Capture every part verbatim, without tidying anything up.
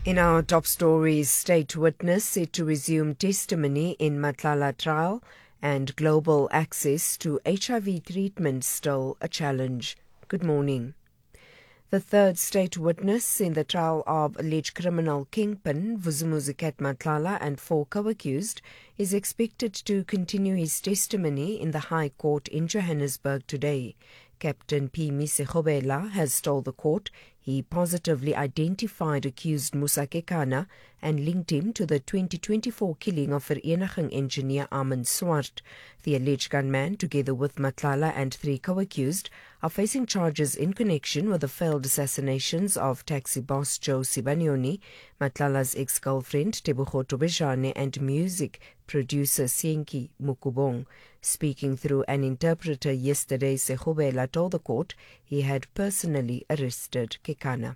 In our top stories, state witness set to resume testimony in Matlala trial, and global access to H I V treatment still a challenge. Good morning. The third state witness in the trial of alleged criminal kingpin Vusumuzi Matlala and four co-accused is expected to continue his testimony in the High Court in Johannesburg today. Captain Pheme Sekgobela has told the court he positively identified accused Musa Kekana and linked him to the twenty twenty-four killing of Vereniging engineer Armand Swart. The alleged gunman, together with Matlala and three co-accused, are facing charges in connection with the failed assassinations of taxi boss Joe Sibanyoni, Matlala's ex-girlfriend Tebogo Tobejane, and music producer Sienki Mukubong. Speaking through an interpreter yesterday, Sekgobela told the court he had personally arrested Kekana.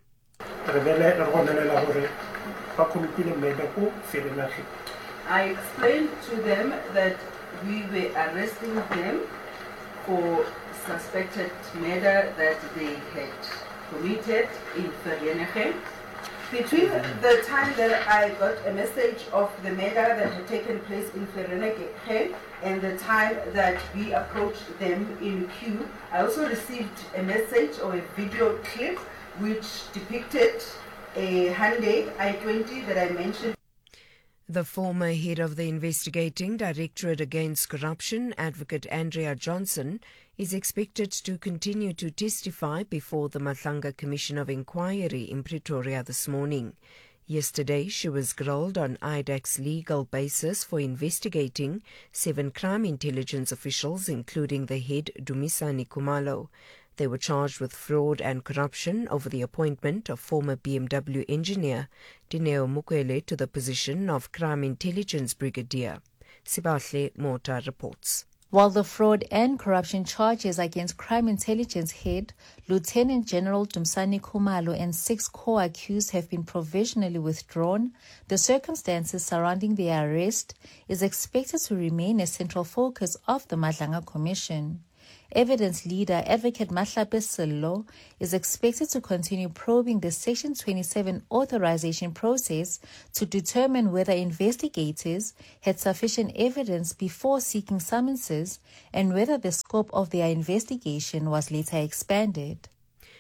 I explained to them that we were arresting them for suspected murder that they had committed in Vereniging. Between the time that I got a message of the murder that had taken place in Vereniging and the time that we approached them in queue, I also received a message or a video clip which depicted a Hyundai i twenty that I mentioned. The former head of the investigating Directorate Against Corruption, Advocate Andrea Johnson, is expected to continue to testify before the Matlanga Commission of Inquiry in Pretoria this morning. Yesterday, she was grilled on I D A C's legal basis for investigating seven crime intelligence officials, including the head Dumisani Khumalo. They were charged with fraud and corruption over the appointment of former B M W engineer Dineo Mukwele to the position of Crime Intelligence Brigadier. Sibahle Mota reports. While the fraud and corruption charges against Crime Intelligence head Lieutenant General Dumisani Khumalo and six co-accused have been provisionally withdrawn, the circumstances surrounding their arrest is expected to remain a central focus of the Matlanga Commission. Evidence leader Advocate Mahlape Sello is expected to continue probing the Section twenty-seven authorization process to determine whether investigators had sufficient evidence before seeking summonses and whether the scope of their investigation was later expanded.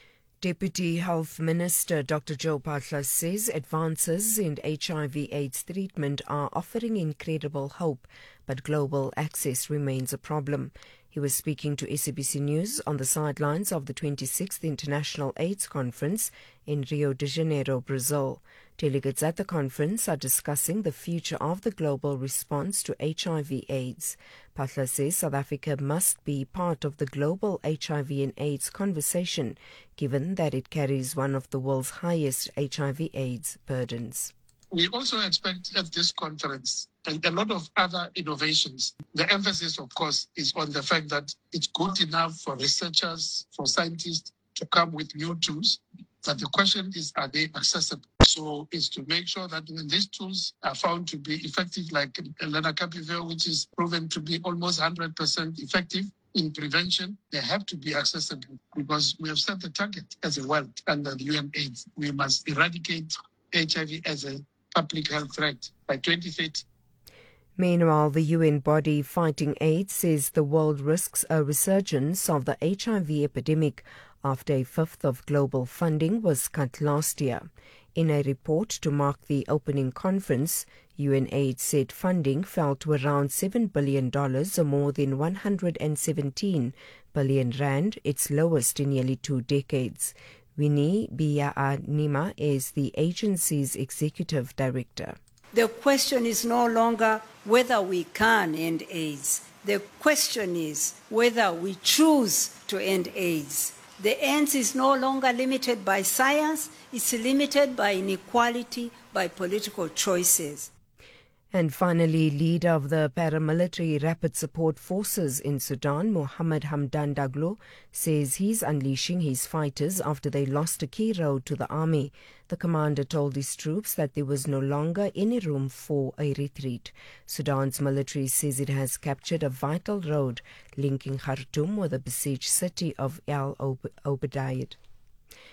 Deputy Health Minister Doctor Joe Phaahla says advances in H I V AIDS treatment are offering incredible hope, but global access remains a problem. He was speaking to S A B C News on the sidelines of the twenty-sixth International AIDS Conference in Rio de Janeiro, Brazil. Delegates at the conference are discussing the future of the global response to H I V AIDS. Phaahla says South Africa must be part of the global H I V and AIDS conversation, given that it carries one of the world's highest H I V AIDS burdens. We also expect at this conference and a lot of other innovations. The emphasis, of course, is on the fact that it's good enough for researchers, for scientists to come with new tools, but the question is, are they accessible? So it's to make sure that when these tools are found to be effective, like lenacapavir, which is proven to be almost one hundred percent effective in prevention, they have to be accessible because we have set the target as a world under the U N AIDS. We must eradicate H I V as a public health threat by twenty thirty. Meanwhile, the U N body fighting AIDS says the world risks a resurgence of the H I V epidemic after a fifth of global funding was cut last year. In a report to mark the opening conference, U N AIDS said funding fell to around seven billion dollars or more than one hundred seventeen billion rand, its lowest in nearly two decades. Winnie Biya-Nima is the agency's executive director. The question is no longer whether we can end AIDS. The question is whether we choose to end AIDS. The end is no longer limited by science, it's limited by inequality, by political choices. And finally, leader of the paramilitary Rapid Support Forces in Sudan, Mohammed Hamdan Daglo, says he's unleashing his fighters after they lost a key road to the army. The commander told his troops that there was no longer any room for a retreat. Sudan's military says it has captured a vital road linking Khartoum with the besieged city of El Obeid.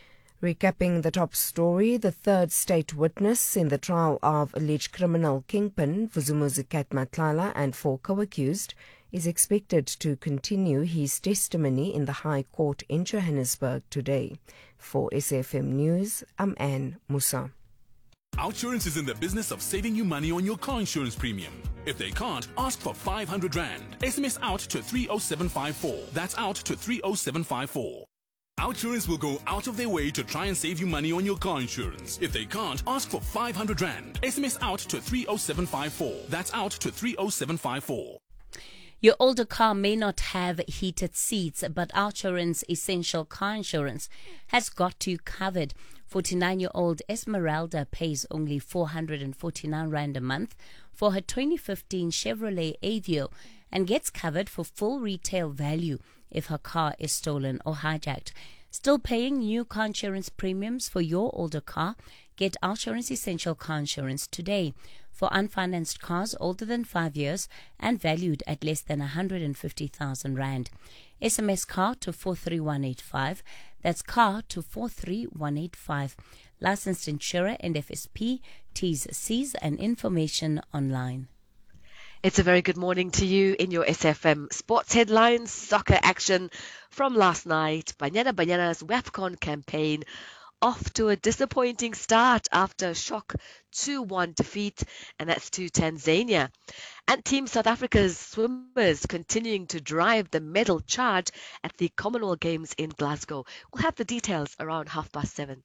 Recapping the top story, the third state witness in the trial of alleged criminal kingpin Vusumuzi Matlala and four co-accused is expected to continue his testimony in the High Court in Johannesburg today. For S A F M News, I'm Anne Musa. Outsurance is in the business of saving you money on your car insurance premium. If they can't, ask for five hundred rand. S M S out to three oh seven five four. That's out to three oh seven five four. Outsurance will go out of their way to try and save you money on your car insurance. If they can't, ask for five hundred rand. S M S out to three oh seven five four. That's out to three oh seven five four. Your older car may not have heated seats, but Outsurance Essential Car Insurance has got you covered. forty-nine-year-old Esmeralda pays only four hundred forty-nine rand a month for her twenty fifteen Chevrolet Aveo and gets covered for full retail value if her car is stolen or hijacked. Still paying new car insurance premiums for your older car? Get Outsurance Essential Car Insurance today. For unfinanced cars older than five years and valued at less than one hundred fifty thousand rand. S M S car to four three one eight five. That's car to four three one eight five. Licensed insurer and F S P. T's, C's and information online. It's a very good morning to you in your S F M sports headlines. Soccer action from last night. Banyana Banyana's WAFCON campaign off to a disappointing start after a shock two one defeat, and that's to Tanzania. And Team South Africa's swimmers continuing to drive the medal charge at the Commonwealth Games in Glasgow. We'll have the details around half past seven.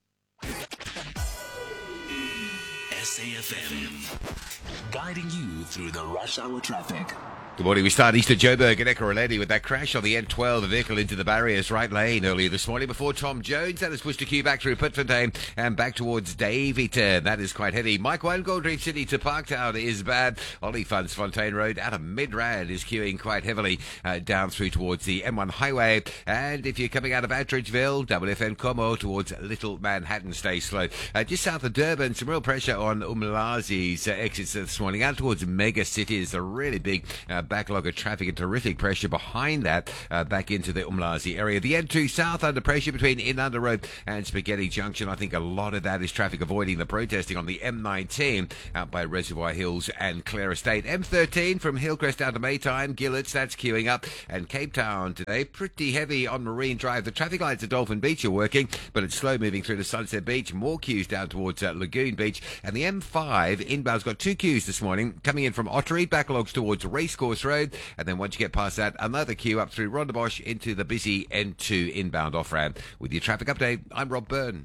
S A F M, guiding you through the rush hour traffic. Good morning. We start east of Joburg and Ekurhuleni with that crash on the N twelve. The vehicle into the barriers right lane earlier this morning before Tom Jones. That has pushed a queue back through Pitfontein and back towards Daveyton. That is quite heavy. Mike one, Goldreach City to Parktown is bad. Olifants Fontaine Road out of Midrand is queuing quite heavily uh, down through towards the M one highway. And if you're coming out of Attridgeville, W F N Como towards Little Manhattan, stay slow. Uh, just south of Durban, some real pressure on Umlazi's uh, exits this morning. Out towards Mega Cities, a really big uh, backlog of traffic and terrific pressure behind that uh, back into the Umlazi area. The N two South under pressure between Inanda Road and Spaghetti Junction. I think a lot of that is traffic avoiding the protesting on the M nineteen out by Reservoir Hills and Clare Estate. M thirteen from Hillcrest down to Maytime, Gillets, that's queuing up. And Cape Town today, pretty heavy on Marine Drive. The traffic lights at Dolphin Beach are working, but it's slow moving through to Sunset Beach. More queues down towards uh, Lagoon Beach. And the M five inbound's got two queues this morning coming in from Ottery, backlogs towards Racecourse Road. And then once you get past that, another queue up through Rondebosch into the busy N two inbound off-ramp. With your traffic update, I'm Rob Byrne.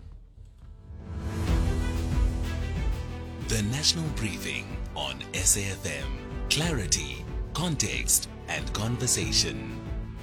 The National Briefing on S A F M. Clarity, context, and conversation.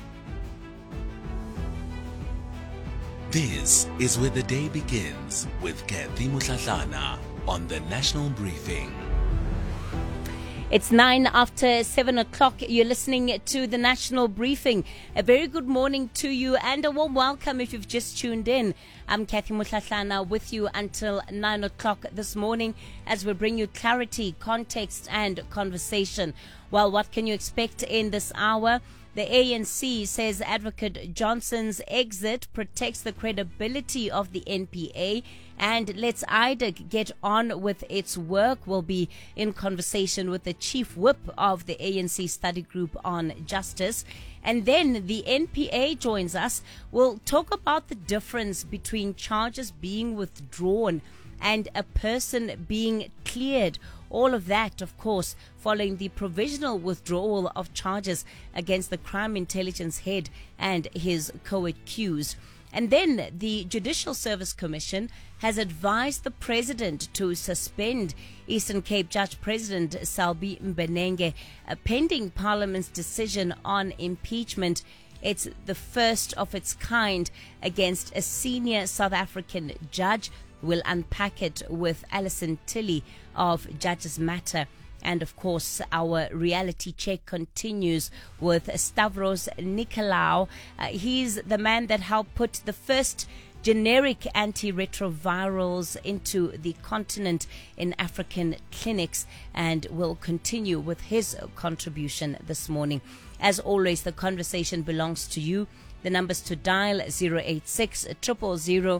This is where the day begins with Kathy Mutlatlana on the National Briefing. It's nine after seven o'clock. You're listening to the National Briefing. A very good morning to you and a warm welcome if you've just tuned in. I'm Kathy Mutlatlana with you until nine o'clock this morning as we bring you clarity, context and conversation. Well, what can you expect in this hour? The A N C says Advocate Johnson's exit protects the credibility of the N P A and lets I D C get on with its work. We'll be in conversation with the Chief Whip of the A N C Study Group on Justice. And then the N P A joins us. We'll talk about the difference between charges being withdrawn and a person being cleared. All of that, of course, following the provisional withdrawal of charges against the Crime Intelligence head and his co-accused. And then the Judicial Service Commission has advised the President to suspend Eastern Cape Judge President Selby Mbenenge, pending Parliament's decision on impeachment. It's the first of its kind against a senior South African judge. We'll unpack it with Alison Tilley of Judges Matter. And of course, our reality check continues with Stavros Nicolaou. Uh, he's the man that helped put the first generic antiretrovirals into the continent in African clinics, and will continue with his contribution this morning. As always, the conversation belongs to you. The numbers to dial zero eight six, zero zero zero,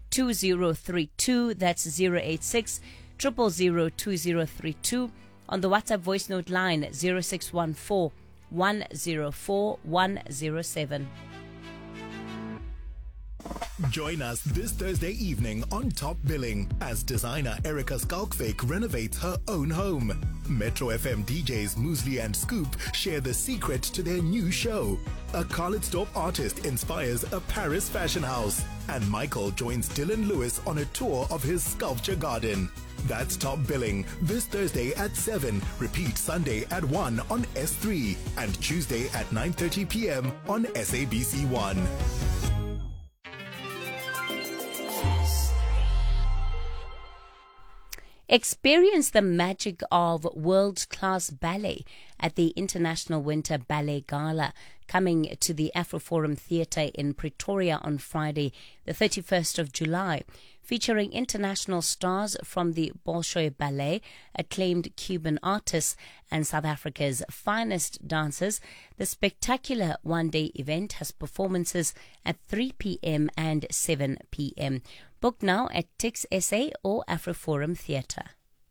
two zero three two. That's zero eight six, zero zero zero, two zero three two. On the WhatsApp voice note line zero six one four, one zero four, one zero seven. Join us this Thursday evening on Top Billing as designer Erica Skalkvik renovates her own home. Metro F M D Js Muesli and Scoop share the secret to their new show. A Carlitsdorp artist inspires a Paris fashion house. And Michael joins Dylan Lewis on a tour of his sculpture garden. That's Top Billing this Thursday at seven. Repeat Sunday at one on S three. And Tuesday at nine thirty p.m. on S A B C one. Experience the magic of world-class ballet at the International Winter Ballet Gala, coming to the Afroforum Theatre in Pretoria on Friday, the thirty-first of July. Featuring international stars from the Bolshoi Ballet, acclaimed Cuban artists, and South Africa's finest dancers, the spectacular one-day event has performances at three p.m. and seven p.m. Book now at Tix S A or Afroforum Theatre.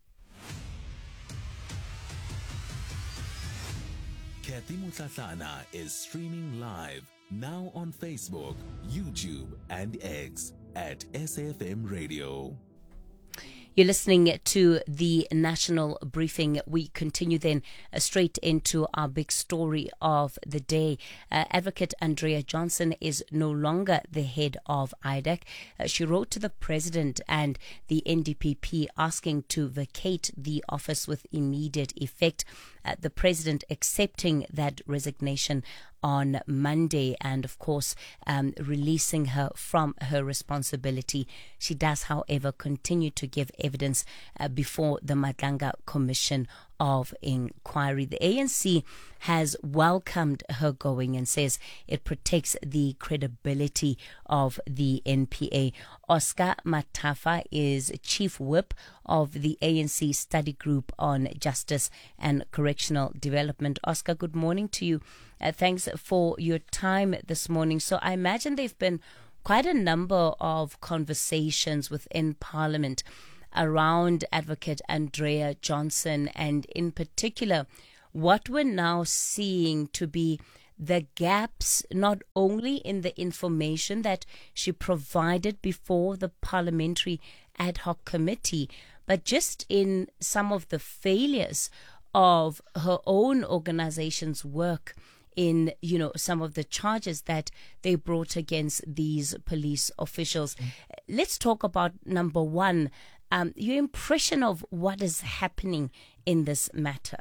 Kathy Mutlatlana is streaming live now on Facebook, YouTube, and X at S F M Radio. You're listening to the National Briefing. We continue then uh, straight into our big story of the day. Uh, Advocate Andrea Johnson is no longer the head of I D E C. Uh, she wrote to the President and the N D P P asking to vacate the office with immediate effect. Uh, the President accepting that resignation on Monday and, of course, um, releasing her from her responsibility. She does, however, continue to give evidence uh, before the Madlanga Commission of Inquiry. The A N C has welcomed her going and says it protects the credibility of the N P A. Oscar Matafa is Chief Whip of the A N C Study Group on Justice and Correctional Development. Oscar, good morning to you. Uh, thanks for your time this morning. So I imagine there have been quite a number of conversations within Parliament around Advocate Andrea Johnson, and in particular what we're now seeing to be the gaps not only in the information that she provided before the Parliamentary Ad Hoc Committee, but just in some of the failures of her own organization's work in, you know, some of the charges that they brought against these police officials. Mm. Let's talk about number one, um, your impression of what is happening in this matter.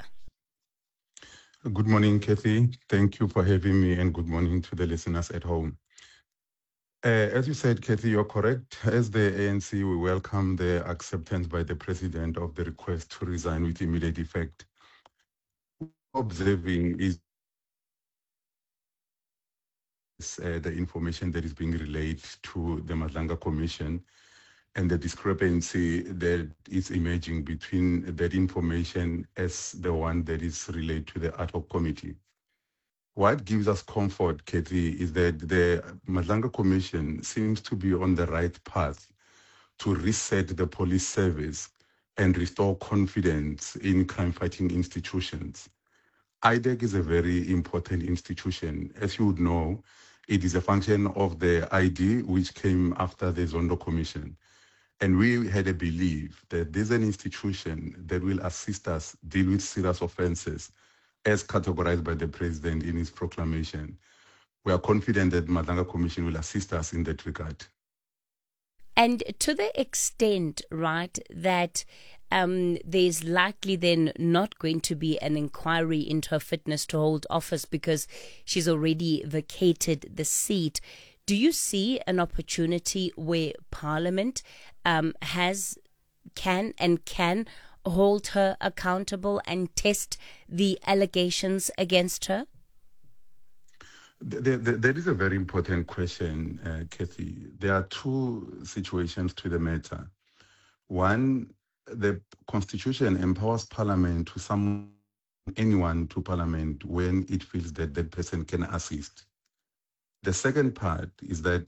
Good morning, Kathy. Thank you for having me, and good morning to the listeners at home. Uh, as you said, Kathy, you're correct. As the A N C, we welcome the acceptance by the President of the request to resign with immediate effect. Observing is uh, the information that is being relayed to the Madlanga Commission and the discrepancy that is emerging between that information as the one that is relayed to the Ad Hoc Committee. What gives us comfort, Kathy, is that the Madlanga Commission seems to be on the right path to reset the police service and restore confidence in crime-fighting institutions. I D E C is a very important institution. As you would know, it is a function of the I D, which came after the Zondo Commission. And we had a belief that there's an institution that will assist us deal with serious offenses as categorized by the President in his proclamation. We are confident that the Madlanga Commission will assist us in that regard. And to the extent, right, that um, there's likely then not going to be an inquiry into her fitness to hold office because she's already vacated the seat, do you see an opportunity where Parliament um, has, can and can hold her accountable and test the allegations against her? There, there, there is a very important question, uh, Kathy. There are two situations to the matter. One, the Constitution empowers Parliament to summon anyone to Parliament when it feels that that person can assist. The second part is that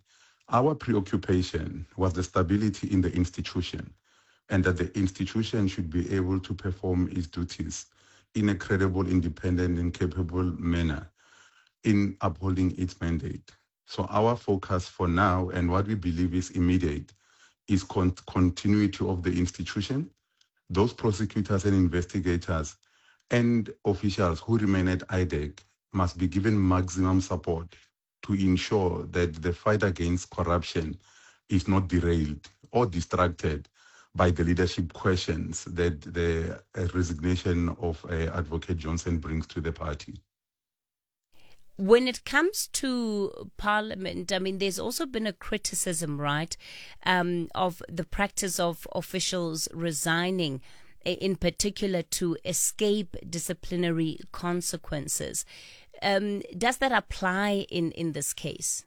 Our preoccupation was the stability in the institution, and that the institution should be able to perform its duties in a credible, independent, and capable manner in upholding its mandate. So our focus for now, and what we believe is immediate, is con- continuity of the institution. Those prosecutors and investigators and officials who remain at I D E C must be given maximum support to ensure that the fight against corruption is not derailed or distracted by the leadership questions that the uh, resignation of uh, Advocate Johnson brings to the party. When it comes to Parliament, I mean, there's also been a criticism, right, um, of the practice of officials resigning, in particular to escape disciplinary consequences. Um, does that apply in, in this case?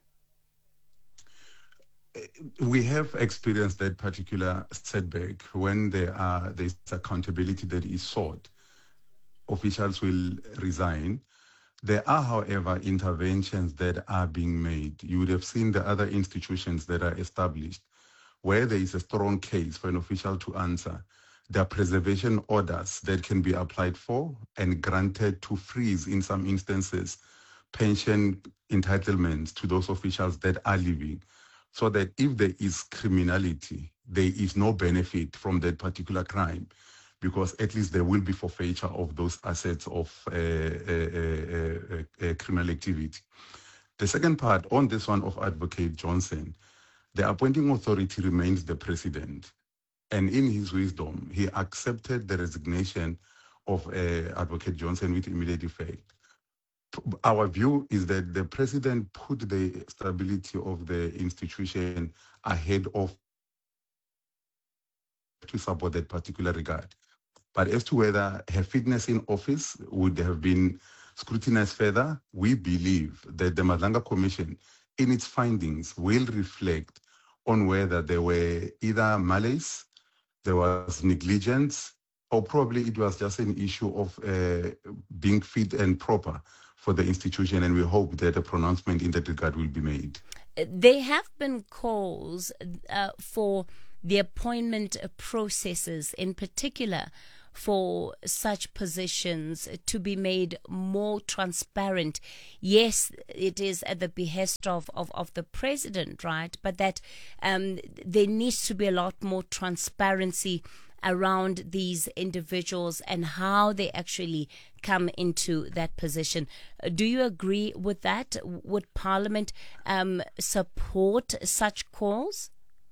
We have experienced that particular setback when there are there's accountability that is sought. Officials will resign. There are, however, interventions that are being made. You would have seen the other institutions that are established where there is a strong case for an official to answer. There are preservation orders that can be applied for and granted to freeze, in some instances, pension entitlements to those officials that are leaving, so that if there is criminality, there is no benefit from that particular crime, because at least there will be forfeiture of those assets of uh, uh, uh, uh, uh, criminal activity. The second part on this one of Advocate Johnson, the appointing authority remains the president. And in his wisdom, he accepted the resignation of uh, Advocate Johnson with immediate effect. Our view is that the president put the stability of the institution ahead of to support that particular regard. But as to whether her fitness in office would have been scrutinized further, we believe that the Madlanga Commission, in its findings, will reflect on whether there were either malice, there was negligence, or probably it was just an issue of uh, being fit and proper for the institution, and we hope that a pronouncement in that regard will be made. There have been calls uh, for the appointment processes, in particular for such positions, to be made more transparent. Yes, it is at the behest of, of, of the president, right? But that um, there needs to be a lot more transparency around these individuals and how they actually come into that position. Do you agree with that? Would Parliament um, support such calls?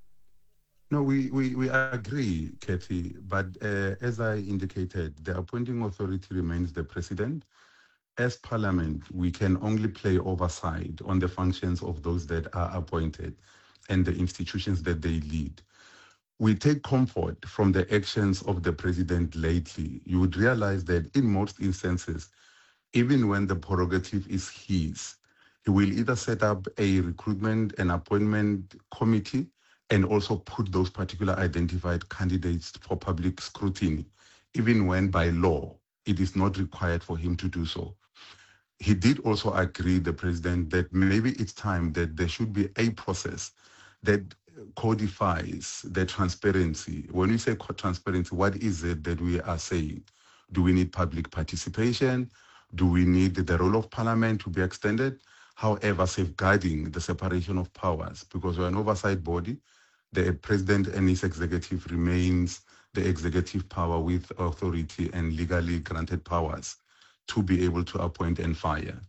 No, we, we, we agree, Kathy, but uh, as I indicated, the appointing authority remains the president. As Parliament, we can only play oversight on the functions of those that are appointed and the institutions that they lead. We take comfort from the actions of the president lately. You would realize that in most instances, even when the prerogative is his, he will either set up a recruitment and appointment committee and also put those particular identified candidates for public scrutiny, even when by law it is not required for him to do so. He did also agree, the president, that maybe it's time that there should be a process that codifies the transparency. When we say transparency, what is it that we are saying? Do we need public participation? Do we need the role of Parliament to be extended? However, safeguarding the separation of powers, because we're an oversight body. The president and his executive remains the executive power with authority and legally granted powers to be able to appoint and fire.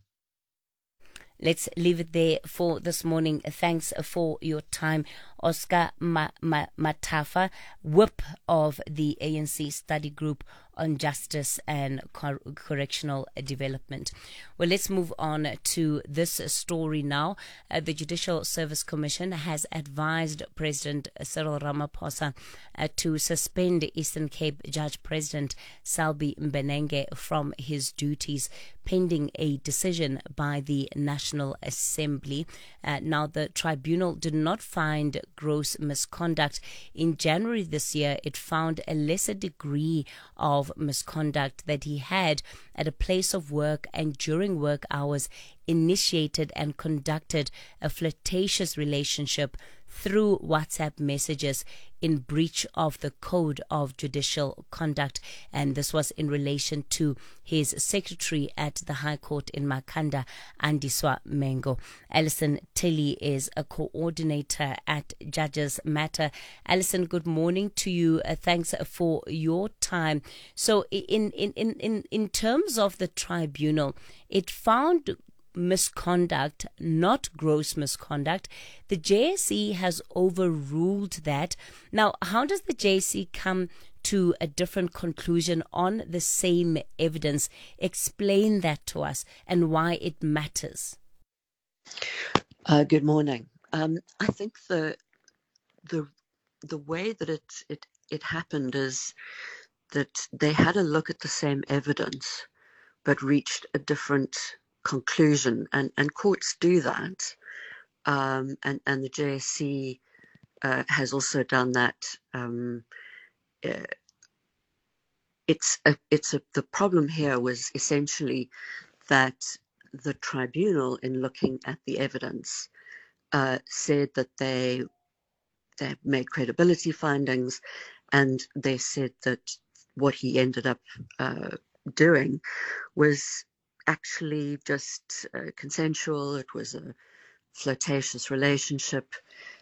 Let's leave it there for this morning. Thanks for your time. Oscar Ma- Ma- Matafa, whip of the A N C study group on justice and cor- correctional development. Well, let's move on to this story now. Uh, the Judicial Service Commission has advised President Cyril Ramaphosa uh, to suspend Eastern Cape Judge President Selby Mbenenge from his duties pending a decision by the National Assembly. Uh, now, the tribunal did not find gross misconduct. In January this year, it found a lesser degree of misconduct that he had at a place of work and during work hours initiated and conducted a flirtatious relationship through WhatsApp messages in breach of the Code of Judicial Conduct. And this was in relation to his secretary at the High Court in Makhanda, Andiswa Mengo. Alison Tilly is a coordinator at Judges Matter. Alison, good morning to you. Uh, thanks for your time. So in, in, in, in, in terms of the tribunal, it found misconduct, not gross misconduct. The J S E has overruled that. Now, how does the J S E come to a different conclusion on the same evidence? Explain that to us and why it matters. Uh, good morning. Um, I think the the the way that it, it it happened is that they had a look at the same evidence, but reached a different conclusion, and, and courts do that, um, and, and the J S E uh, has also done that. Um, uh, it's a, it's a, the problem here was essentially that the tribunal, in looking at the evidence, uh, said that they they made credibility findings, and they said that what he ended up uh, doing was actually just uh, consensual. It was a flirtatious relationship.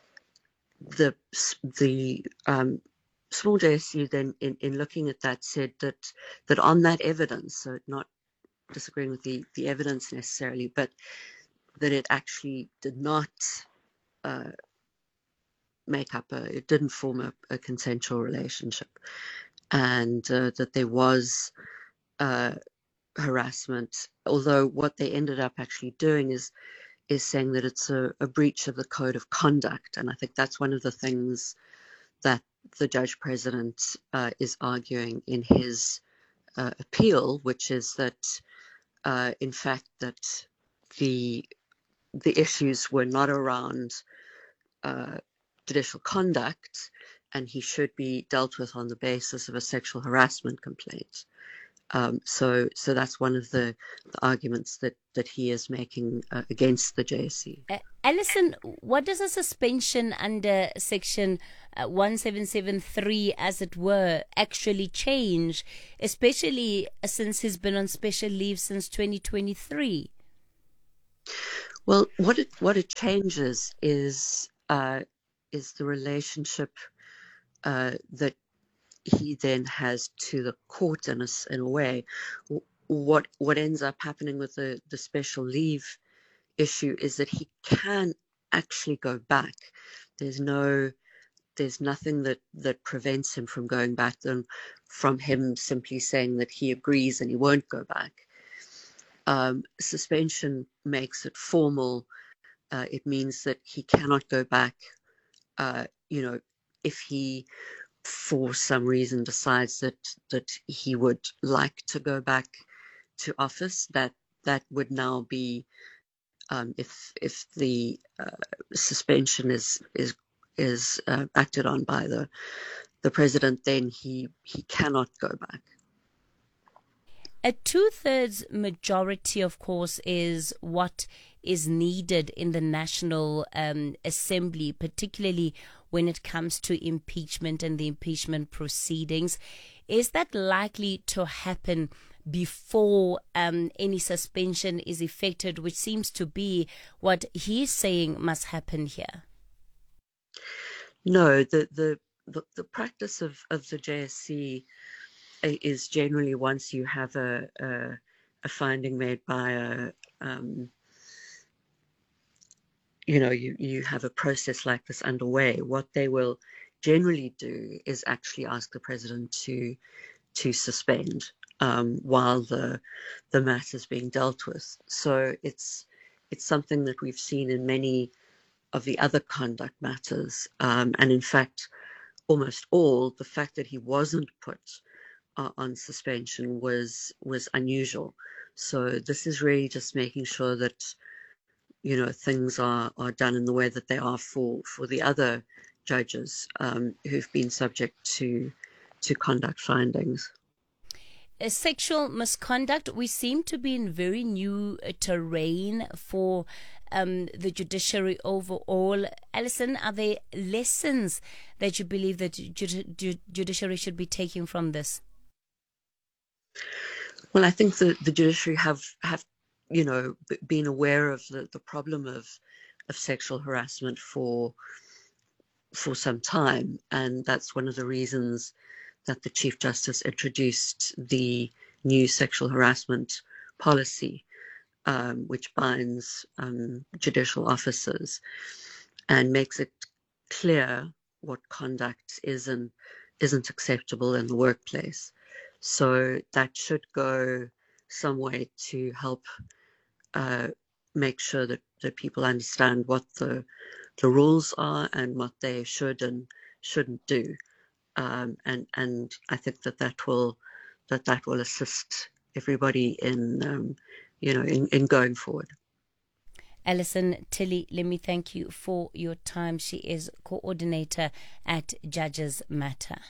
The the um, small J S E then, in, in looking at that, said that that on that evidence, so not disagreeing with the, the evidence necessarily, but that it actually did not uh, make up a, it didn't form a, a consensual relationship, and uh, that there was uh, harassment, although what they ended up actually doing is is saying that it's a, a breach of the Code of Conduct. And I think that's one of the things that the judge president uh, is arguing in his uh, appeal, which is that uh, in fact that the the issues were not around uh, judicial conduct, and he should be dealt with on the basis of a sexual harassment complaint. Um, so, so that's one of the, the arguments that, that he is making uh, against the J S E. Uh, Alison, what does a suspension under Section uh, one seven seven three, as it were, actually change, especially since he's been on special leave since twenty twenty-three? Well, what it what it changes is uh, is the relationship uh, that he then has to the court in a, in a way. What what ends up happening with the, the special leave issue is that he can actually go back. There's no there's nothing that, that prevents him from going back than from him simply saying that he agrees and he won't go back. Um, suspension makes it formal. Uh, it means that he cannot go back. Uh, you know, if he for some reason decides that that he would like to go back to office, that that would now be um, if if the uh, suspension is is is uh, acted on by the the president, then he he cannot go back. A two-thirds majority, of course, is what is needed in the National um, Assembly, particularly when it comes to impeachment and the impeachment proceedings. Is that likely to happen before um, any suspension is effected, which seems to be what he's saying must happen here? No, the the, the, the practice of, of the J S C is generally, once you have a a, a finding made by a um, you know you, you have a process like this underway, what they will generally do is actually ask the president to to suspend um, while the the matter is being dealt with. So it's it's something that we've seen in many of the other conduct matters, um, and in fact almost all. The fact that he wasn't put Uh, on suspension was was unusual. So this is really just making sure that you know things are are done in the way that they are for for the other judges um, who've been subject to to conduct findings. Uh, sexual misconduct, we seem to be in very new uh, terrain for um, the judiciary overall. Alison, are there lessons that you believe that ju- ju- judiciary should be taking from this? Well, I think the, the judiciary have, have, you know, b- been aware of the, the problem of, of sexual harassment for for some time, and that's one of the reasons that the Chief Justice introduced the new sexual harassment policy, um, which binds um, judicial officers and makes it clear what conduct isn't isn't acceptable in the workplace. So that should go some way to help uh, make sure that, that people understand what the the rules are and what they should and shouldn't do. Um, and and I think that that will that that will assist everybody in um, you know in, in going forward. Alison Tilley, let me thank you for your time. She is coordinator at Judges Matter.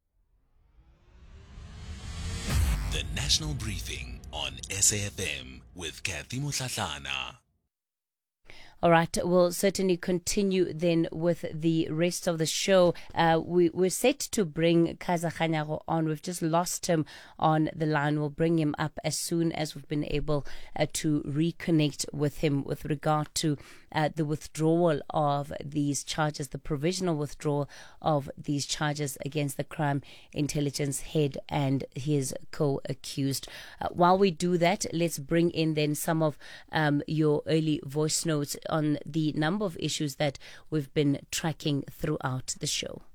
The National Briefing on S A F M with Kathy Motlatlana. All right, we'll certainly continue then with the rest of the show. Uh, we, we're set to bring Kaza Khanyago on. We've just lost him on the line. We'll bring him up as soon as we've been able uh, to reconnect with him with regard to uh, the withdrawal of these charges, the provisional withdrawal of these charges against the crime intelligence head and his co-accused. Uh, while we do that, let's bring in then some of um, your early voice notes on the number of issues that we've been tracking throughout the show.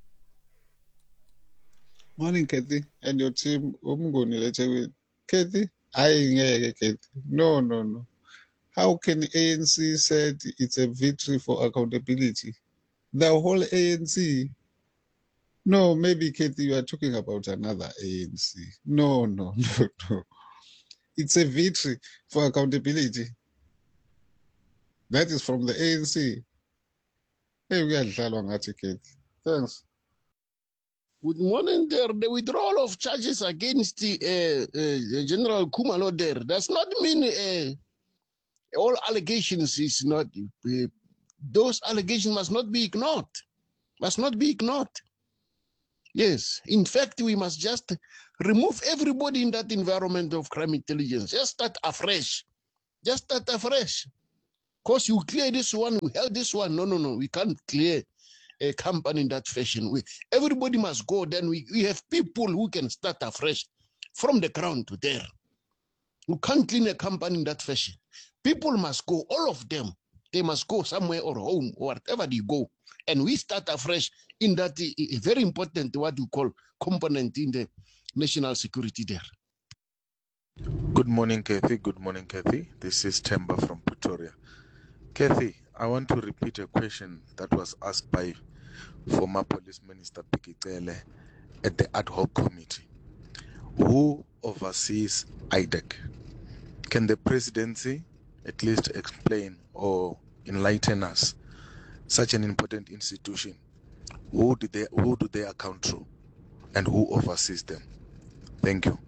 Morning, Kathy, and your team. Kathy, I Kathy. No, no, no. How can A N C said it's a victory for accountability? The whole A N C. No, maybe Kathy, you are talking about another A N C. No, no, no, no. It's a victory for accountability. That is from the A N C. Hey, we are Kathy. Thanks. Good morning there. The withdrawal of charges against uh, uh, General Khumalo there does not mean uh, all allegations is not, uh, those allegations must not be ignored. Must not be ignored. Yes. In fact, we must just remove everybody in that environment of crime intelligence. Just start afresh. Just start afresh. Because you clear this one, we held this one. No, no, no. We can't clear a company in that fashion. We, everybody must go. Then we, we have people who can start afresh from the ground to there. You can't clean a company in that fashion. People must go, all of them. They must go somewhere or home or whatever they go. And we start afresh in that uh, very important, what you call, component in the national security there. Good morning, Kathy. Good morning, Kathy. This is Temba from Pretoria. Kathy, I want to repeat a question that was asked by former Police Minister Pikitele at the ad hoc committee. Who oversees I D E C? Can the presidency at least explain or enlighten us? Such an important institution, who do they, who do they account to and who oversees them? Thank you.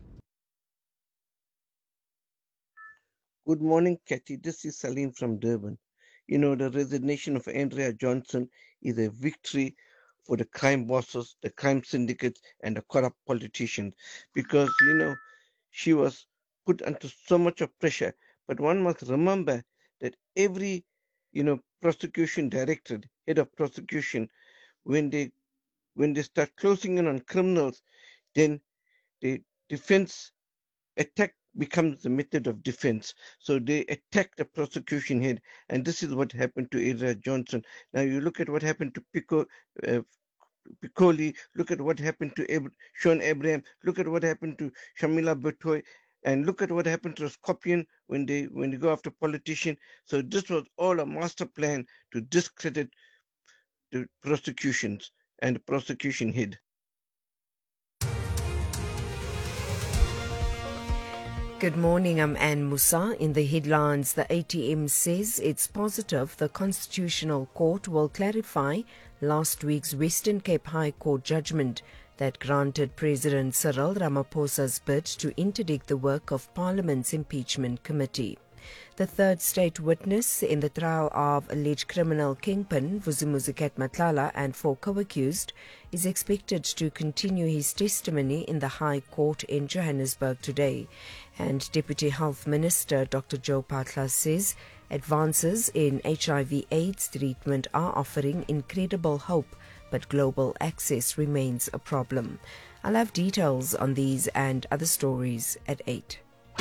Good morning, Kathy. This is Salim from Durban. You know, the resignation of Andrea Johnson is a victory for the crime bosses, the crime syndicates, and the corrupt politicians, because, you know, she was put under so much of pressure. But one must remember that every, you know, prosecution directorate, head of prosecution, when they when they start closing in on criminals, then the defense attack becomes the method of defense. So they attack the prosecution head, and this is what happened to Andrea Johnson. Now you look at what happened to Pico, uh, Piccoli, look at what happened to Ab- Sean Abraham, look at what happened to Shamila Batoy, and look at what happened to Scorpion when they when they go after politicians. So this was all a master plan to discredit the prosecutions and the prosecution head. Good morning, I'm Anne Musa. In the headlines, the A T M says it's positive the Constitutional Court will clarify last week's Western Cape High Court judgment that granted President Cyril Ramaphosa's bid to interdict the work of Parliament's impeachment committee. The third state witness in the trial of alleged criminal kingpin Vusumuzi Matlala and four co-accused is expected to continue his testimony in the High Court in Johannesburg today. And Deputy Health Minister Doctor Joe Phaahla says advances in H I V AIDS treatment are offering incredible hope, but global access remains a problem. I'll have details on these and other stories at eight.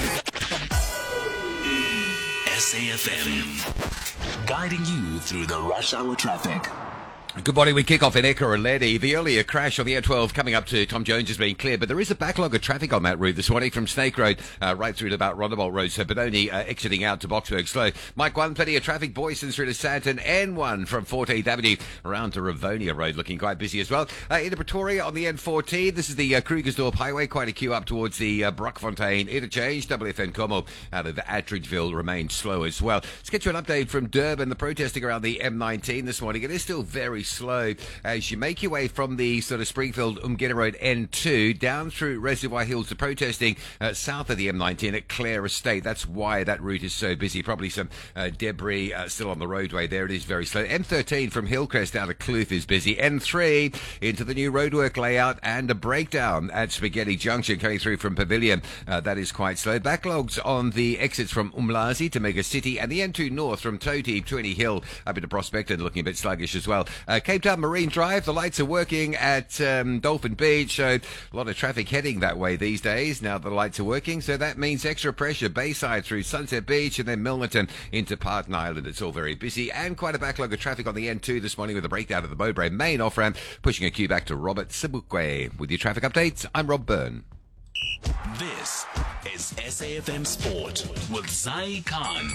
S A F M, guiding you through the rush hour traffic. Good morning. We kick off in Ekurhuleni. The earlier crash on the A twelve coming up to Tom Jones has been clear, but there is a backlog of traffic on that route this morning from Snake Road uh, right through to about Rondebolt Road, so Benoni uh, exiting out to Boksburg slow. Mike one, plenty of traffic. Boyson through to Sandton. N one from fourteenth Avenue around to Rivonia Road looking quite busy as well. Uh, into Pretoria on the N fourteen. This is the uh, Krugersdorp Highway. Quite a queue up towards the uh, Brockfontein interchange. W F N Como out of Attridgeville remains slow as well. Let's get you an update from Durban. The protesting around the M nineteen this morning. It is still very slow as you make your way from the sort of Springfield Umgeni Road N two down through Reservoir Hills to protesting uh, south of the M nineteen at Clare Estate. That's why that route is so busy. Probably some uh, debris uh, still on the roadway there. It is very slow. M thirteen from Hillcrest down to Kloof is busy. N three into the new roadwork layout and a breakdown at Spaghetti Junction coming through from Pavilion. Uh, that is quite slow. Backlogs on the exits from Umlazi to Mega City and the N two North from Toti, Twenty Hill up into Prospector looking a bit sluggish as well. Uh, Cape Town Marine Drive, the lights are working at um, Dolphin Beach, so a lot of traffic heading that way these days now that the lights are working, so that means extra pressure Bayside through Sunset Beach and then Milnerton into Parton Island. It's all very busy and quite a backlog of traffic on the N two this morning with a breakdown of the Mowbray main off-ramp, pushing a queue back to Robert Sibukwe. With your traffic updates, I'm Rob Byrne. This is S A F M Sport with Zai Khan.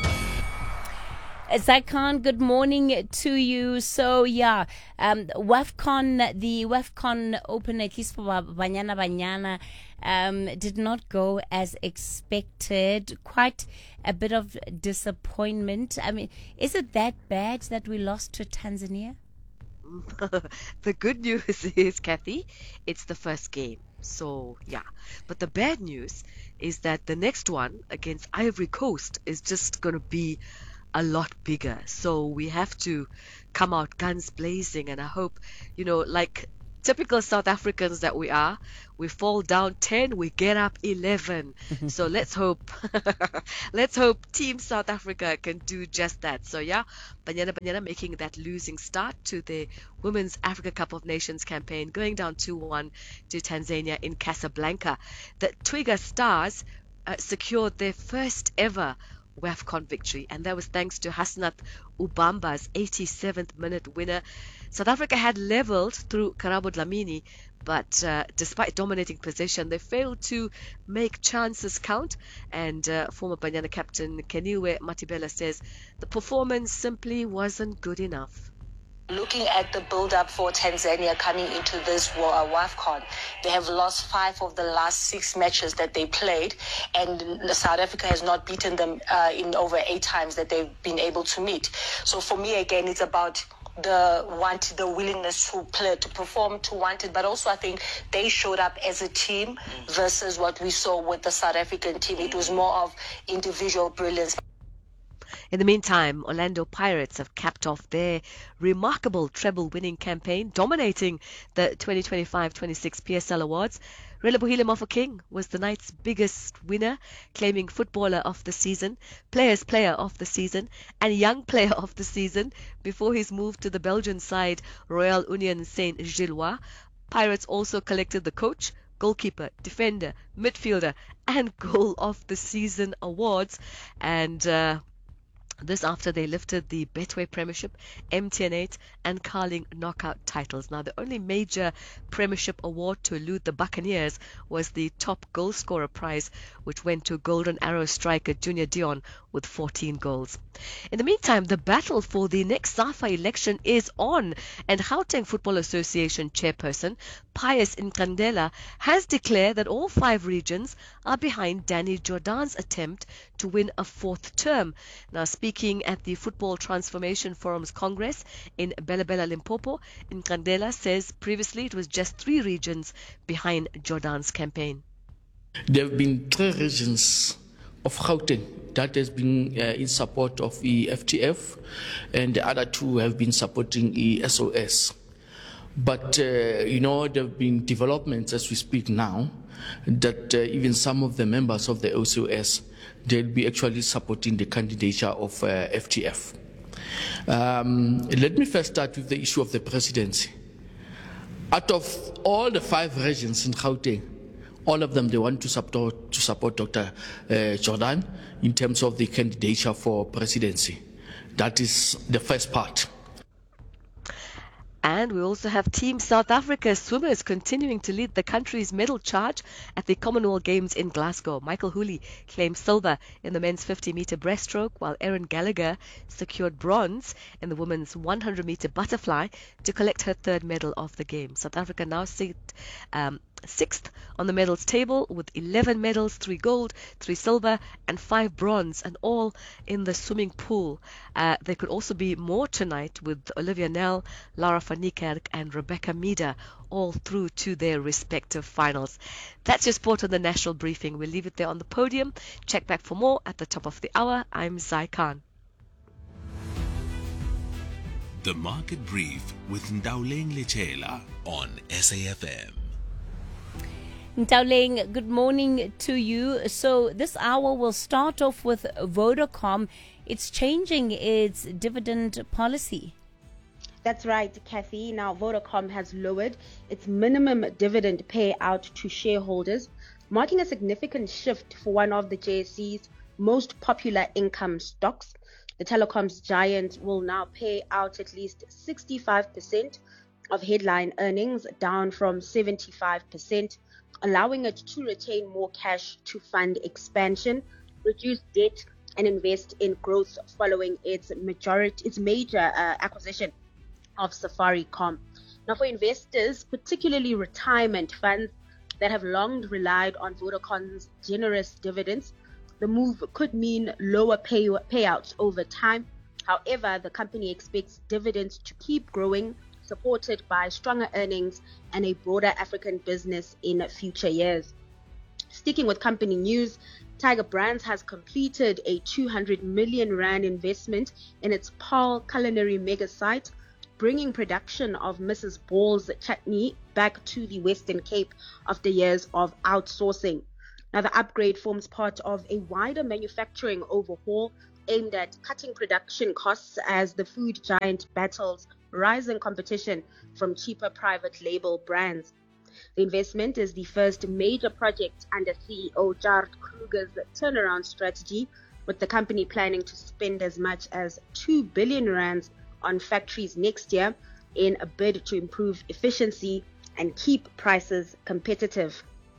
Zaikan, good morning to you. So, yeah, um, WAFCON, the WAFCON Open, at least for Banyana Banyana, um, did not go as expected. Quite a bit of disappointment. I mean, is it that bad that we lost to Tanzania? The good news is, Kathy, it's the first game. So, yeah. But the bad news is that the next one against Ivory Coast is just going to be a lot bigger. So we have to come out guns blazing, and I hope, you know, like typical South Africans that we are, we fall down ten, we get up eleven. So let's hope let's hope Team South Africa can do just that. So yeah, Banyana Banyana making that losing start to the Women's Africa Cup of Nations campaign, going down two one to Tanzania in Casablanca. The Twiga Stars uh, secured their first ever WAFCON victory, and that was thanks to Hasnath Ubamba's eighty-seventh minute winner. South Africa had leveled through Karabo Dlamini, but uh, despite dominating possession, they failed to make chances count. And uh, former Banyana captain Keniwe Matibela says the performance simply wasn't good enough. Looking at the build-up for Tanzania coming into this WAFCON, they have lost five of the last six matches that they played, and South Africa has not beaten them uh, in over eight times that they've been able to meet. So for me, again, it's about the want, the willingness to play, to perform, to want it, but also I think they showed up as a team versus what we saw with the South African team. It was more of individual brilliance. In the meantime, Orlando Pirates have capped off their remarkable treble-winning campaign, dominating the twenty twenty-five twenty-six P S L Awards. Relebohile Mofokeng was the night's biggest winner, claiming Footballer of the Season, Players Player of the Season, and Young Player of the Season before his move to the Belgian side Royal Union Saint-Gilloise. Pirates also collected the Coach, Goalkeeper, Defender, Midfielder, and Goal of the Season awards, and uh, this after they lifted the Betway Premiership, M T N eight, and Carling Knockout titles. Now, the only major Premiership award to elude the Buccaneers was the top goal scorer prize, which went to Golden Arrow striker Junior Dion with fourteen goals. In the meantime, the battle for the next SAFA election is on, and Gauteng Football Association chairperson Pius Nkandela has declared that all five regions are behind Danny Jordan's attempt to win a fourth term. Now, Speaking at the Football Transformation Forum's Congress in Bela-Bela, Limpopo, Nkandela says previously it was just three regions behind Jordan's campaign. There have been three regions of Gauteng that has been uh, in support of the F T F, and the other two have been supporting the S O S. But, uh, you know, there have been developments as we speak now that uh, even some of the members of the S O S, they'll be actually supporting the candidature of uh, F T F. Um, let me first start with the issue of the presidency. Out of all the five regions in Gauteng, all of them, they want to support, to support Doctor Uh, Jordan in terms of the candidature for presidency. That is the first part. And we also have Team South Africa swimmers continuing to lead the country's medal charge at the Commonwealth Games in Glasgow. Michael Hooley claimed silver in the men's fifty meter breaststroke, while Erin Gallagher secured bronze in the women's one hundred meter butterfly to collect her third medal of the game. South Africa now sit um, sixth on the medals table with eleven medals, three gold, three silver, and five bronze, and all in the swimming pool. Uh, there could also be more tonight with Olivia Nel, Lara van Niekerk, and Rebecca Meader all through to their respective finals. That's your sport on the National Briefing. We'll leave it there on the podium. Check back for more at the top of the hour. I'm Zai Khan. The Market Brief with Ndauleng Lechela on S A F M. Ndauleng, good morning to you. So this hour will start off with Vodacom. It's changing its dividend policy. That's right, Kathy. Now, Vodacom has lowered its minimum dividend payout to shareholders, marking a significant shift for one of the J S E's most popular income stocks. The telecoms giant will now pay out at least sixty-five percent of headline earnings, down from seventy-five percent, allowing it to retain more cash to fund expansion, reduce debt, and invest in growth following its majority, its major uh, acquisition of Safaricom. Now, for investors, particularly retirement funds that have long relied on Vodacom's generous dividends, the move could mean lower pay, payouts over time. However, the company expects dividends to keep growing, supported by stronger earnings and a broader African business in future years. Sticking with company news, Tiger Brands has completed a two hundred million rand investment in its Paarl culinary mega site, bringing production of Missus Ball's chutney back to the Western Cape after years of outsourcing. Now, the upgrade forms part of a wider manufacturing overhaul aimed at cutting production costs as the food giant battles rising competition from cheaper private label brands. The investment is the first major project under C E O Jared Kruger's turnaround strategy, with the company planning to spend as much as two billion rands on factories next year in a bid to improve efficiency and keep prices competitive.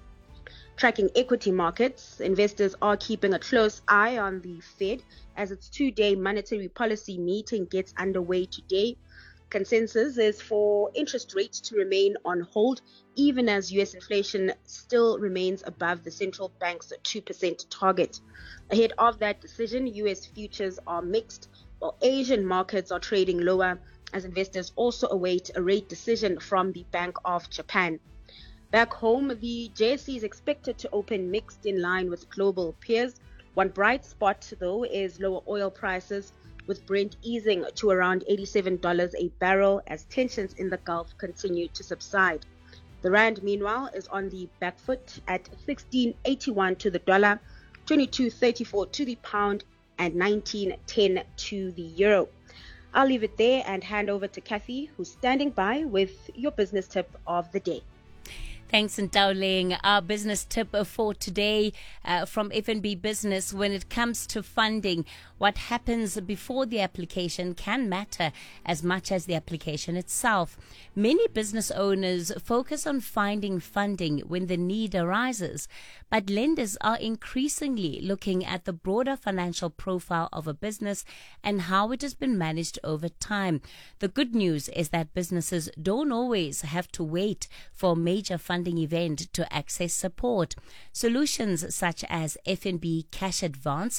Tracking equity markets, investors are keeping a close eye on the Fed as its two-day monetary policy meeting gets underway today. Consensus is for interest rates to remain on hold, even as U S inflation still remains above the central bank's two percent target. Ahead of that decision, U S futures are mixed, while Asian markets are trading lower as investors also await a rate decision from the Bank of Japan. Back home, the J S E is expected to open mixed in line with global peers. One bright spot, though, is lower oil prices, with Brent easing to around eighty-seven dollars a barrel as tensions in the Gulf continue to subside. The rand, meanwhile, is on the back foot at sixteen eighty-one to the dollar, twenty-two thirty-four to the pound, and nineteen ten to the euro. I'll leave it there and hand over to Kathy, who's standing by with your business tip of the day. Thanks, Ndauleng. Our business tip for today uh, from F N B Business: when it comes to funding, what happens before the application can matter as much as the application itself. Many business owners focus on finding funding when the need arises, but lenders are increasingly looking at the broader financial profile of a business and how it has been managed over time. The good news is that businesses don't always have to wait for a major funding event to access support. Solutions such as F N B Cash Advance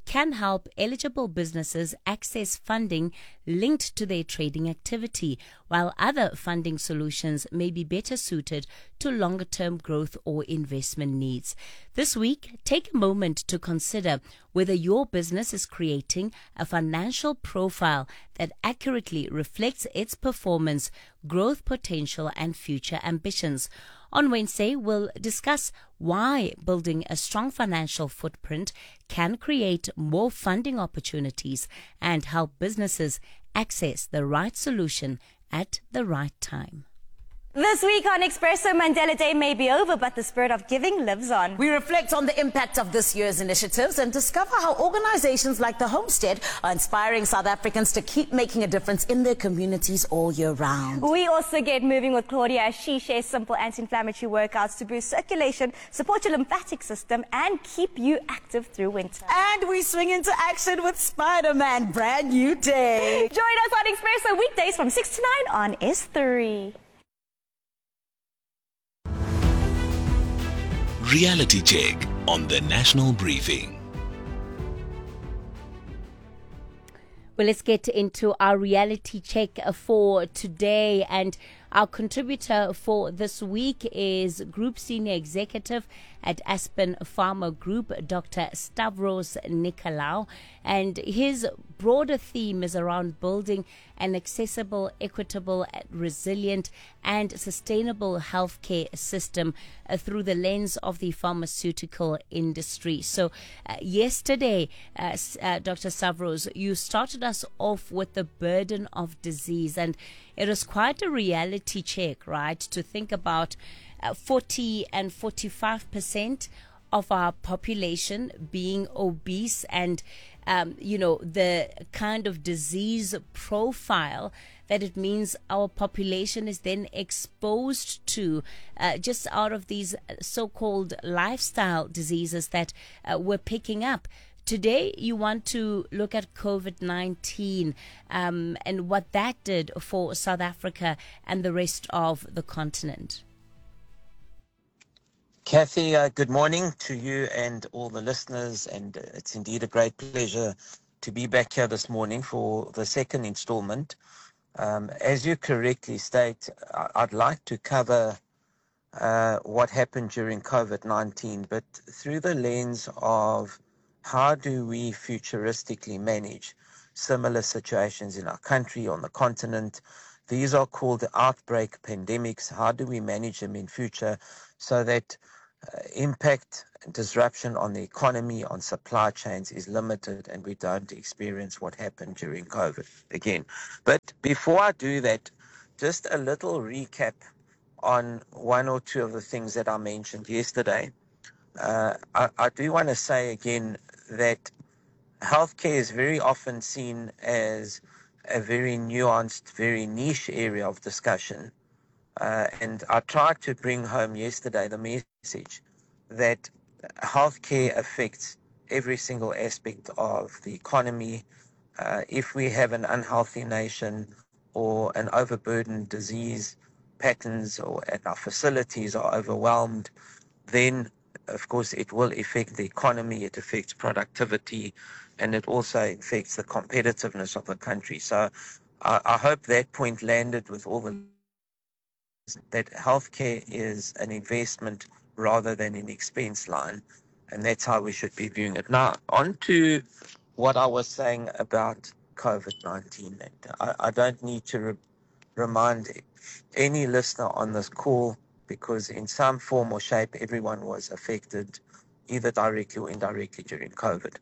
can help eligible businesses access funding linked to their trading activity, while other funding solutions may be better suited to longer-term growth or investment needs. This week, take a moment to consider whether your business is creating a financial profile that accurately reflects its performance, growth potential, and future ambitions. On Wednesday, we'll discuss why building a strong financial footprint can create more funding opportunities and help businesses access the right solution at the right time. This week on Expresso, Mandela Day may be over, but the spirit of giving lives on. We reflect on the impact of this year's initiatives and discover how organizations like the Homestead are inspiring South Africans to keep making a difference in their communities all year round. We also get moving with Claudia as she shares simple anti-inflammatory workouts to boost circulation, support your lymphatic system, and keep you active through winter. And we swing into action with Spider-Man, brand new day. Join us on Expresso weekdays from six to nine on S three. Reality check on the National Briefing. Well, let's get into our reality check for today. And our contributor for this week is Group Senior Executive at Aspen Pharma Group, Doctor Stavros Nicolaou. And his broader theme is around building an accessible, equitable, resilient, and sustainable healthcare system uh, through the lens of the pharmaceutical industry. So, uh, yesterday, uh, uh, Doctor Stavros, you started us off with the burden of disease, and it was quite a reality check, right? To think about uh, forty and forty-five percent of our population being obese, and um, you know, the kind of disease profile that it means our population is then exposed to uh, just out of these so-called lifestyle diseases that uh, we're picking up. Today, you want to look at COVID nineteen um, and what that did for South Africa and the rest of the continent. Kathy, uh, good morning to you and all the listeners, and it's indeed a great pleasure to be back here this morning for the second installment. Um, as you correctly state, I'd like to cover uh, what happened during COVID nineteen, but through the lens of how do we futuristically manage similar situations in our country, on the continent. These are called outbreak pandemics. How do we manage them in future so that uh, impact and disruption on the economy, on supply chains is limited, and we don't experience what happened during COVID again. But before I do that, just a little recap on one or two of the things that I mentioned yesterday. Uh, I, I do want to say again that healthcare is very often seen as a very nuanced, very niche area of discussion. Uh, and I tried to bring home yesterday the message that healthcare affects every single aspect of the economy. Uh, if we have an unhealthy nation or an overburdened disease patterns, or and our facilities are overwhelmed, then of course it will affect the economy, it affects productivity, and it also affects the competitiveness of the country. So I, I hope that point landed with all the that healthcare is an investment rather than an expense line, and that's how we should be viewing it. Now, on to what I was saying about COVID nineteen. I, I don't need to re- remind any listener on this call, because in some form or shape, everyone was affected, either directly or indirectly, during COVID.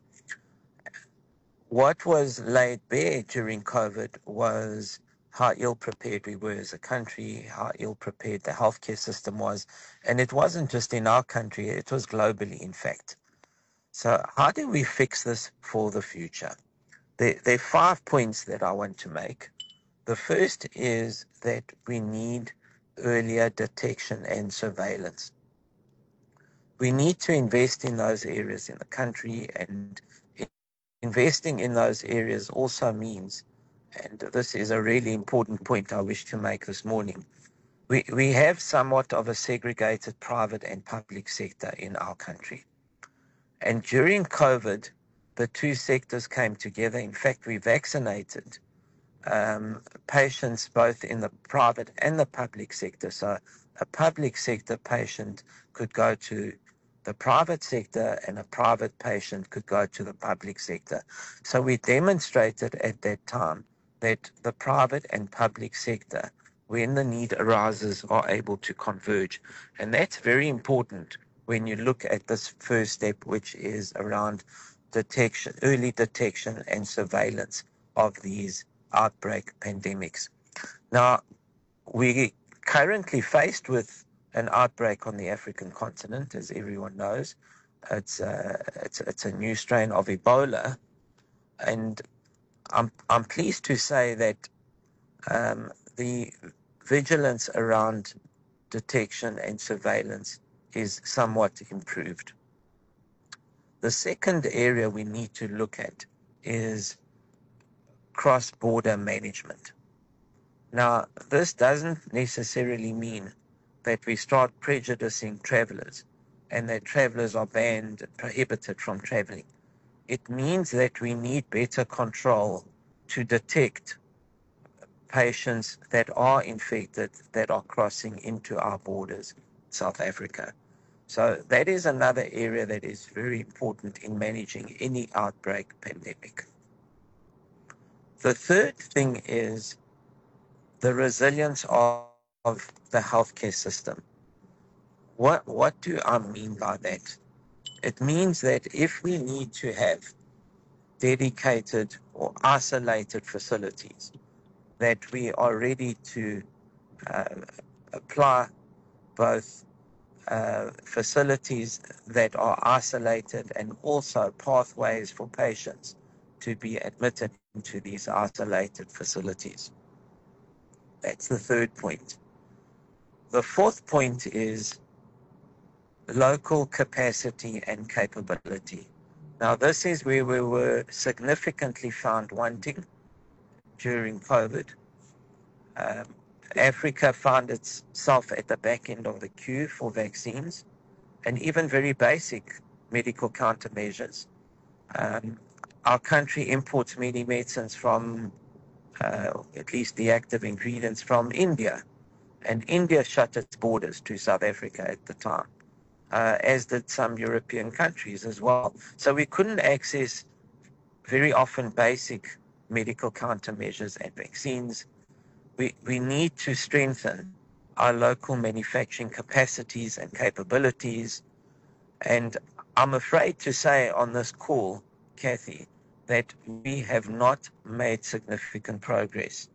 What was laid bare during COVID was how ill-prepared we were as a country, how ill-prepared the healthcare system was. And it wasn't just in our country, it was globally, in fact. So how do we fix this for the future? There, there are five points that I want to make. The first is that we need earlier detection and surveillance. We need to invest in those areas in the country, and investing in those areas also means, and this is a really important point I wish to make this morning, we, we have somewhat of a segregated private and public sector in our country. And during COVID, the two sectors came together. In fact, we vaccinated um, patients both in the private and the public sector. So a public sector patient could go to the private sector and a private patient could go to the public sector. So we demonstrated at that time that the private and public sector, when the need arises, are able to converge. And that's very important when you look at this first step, which is around detection, early detection and surveillance of these outbreak pandemics. Now, we're currently faced with an outbreak on the African continent, as everyone knows. It's a, it's, it's a new strain of Ebola. And I'm, I'm pleased to say that um, the vigilance around detection and surveillance is somewhat improved. The second area we need to look at is cross-border management. Now, this doesn't necessarily mean that we start prejudicing travelers and that travelers are banned, prohibited from traveling. It means that we need better control to detect patients that are infected that are crossing into our borders, South Africa. So that is another area that is very important in managing any outbreak pandemic. The third thing is the resilience of, of the healthcare system. What, what do I mean by that? It means that if we need to have dedicated or isolated facilities, that we are ready to uh, apply both uh, facilities that are isolated and also pathways for patients to be admitted into these isolated facilities. That's the third point. The fourth point is local capacity and capability. Now, this is where we were significantly found wanting during COVID. Um, Africa found itself at the back end of the queue for vaccines and even very basic medical countermeasures. Um, our country imports many medicines from, uh, at least the active ingredients, from India. And India shut its borders to South Africa at the time, uh, as did some European countries as well. So we couldn't access very often basic medical countermeasures and vaccines. We, we need to strengthen our local manufacturing capacities and capabilities. And I'm afraid to say on this call, Kathy, that we have not made significant progress